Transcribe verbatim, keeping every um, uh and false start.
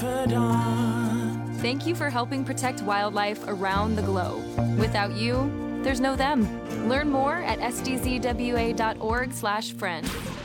confidant. Thank you for helping protect wildlife around the globe. Without you, there's no them. Learn more at s d z w a dot org slash friend.